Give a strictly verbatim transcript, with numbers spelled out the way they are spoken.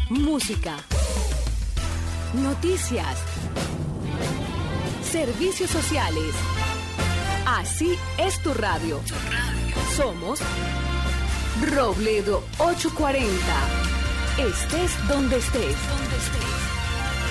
música, noticias, servicios sociales. Así es tu radio. Somos Robledo ochocientos cuarenta. Estés donde estés. Donde estés.